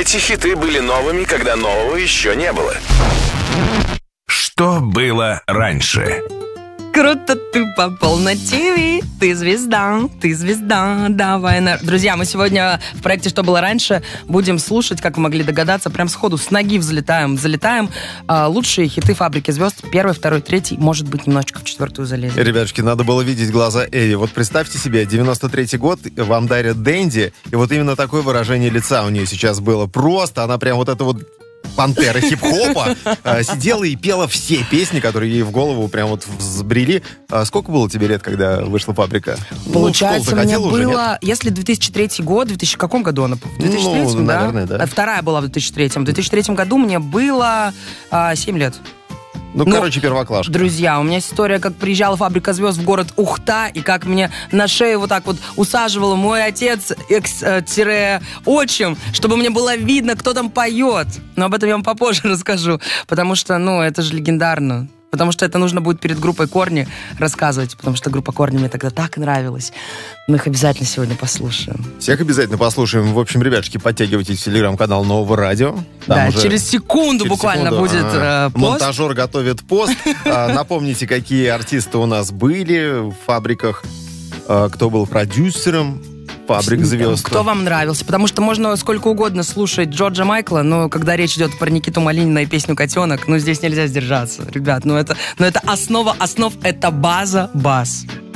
Эти хиты были новыми, когда нового еще не было. Что было раньше? Круто ты попал на ТВ, ты звезда, давай. Друзья, мы сегодня в проекте «Что было раньше» будем слушать, как вы могли догадаться, прям сходу с ноги залетаем. Лучшие хиты «Фабрики звезд», 1, 2, 3, может быть, немножечко в 4 залезем. Ребятушки, надо было видеть глаза Эви. Вот представьте себе, 93-й год, вам дарят Дэнди, и вот именно такое выражение лица у нее сейчас было. Просто она прям вот это вот пантера хип-хопа сидела и пела все песни, которые ей в голову прям вот взбрели. Сколько было тебе лет, когда вышла «Фабрика»? Получается, мне было, если 2003 год, в каком году она? В 2003, да? Наверное, да. Вторая была в 2003. В 2003 году мне было 7 лет. Короче, первоклашка. Друзья, у меня есть история, как приезжала «Фабрика звезд» в город Ухта, и как мне на шею вот так вот усаживал мой отец, отчим, чтобы мне было видно, кто там поет. Но об этом я вам попозже расскажу, потому что, это же легендарно. Потому что это нужно будет перед группой «Корни» рассказывать, потому что группа «Корни» мне тогда так нравилась. Мы их обязательно сегодня послушаем. Всех обязательно послушаем. В общем, ребятушки, подтягивайтесь в телеграм-канал Нового радио. Там через секунду буквально будет пост. Монтажер готовит пост. Напомните, какие артисты у нас были в «Фабриках», кто был продюсером «Фабрик звезд». Кто вам нравился? Потому что можно сколько угодно слушать Джорджа Майкла, но когда речь идет про Никиту Малинина и песню «Котенок», здесь нельзя сдержаться. Ребят, это основа основ, это база баз.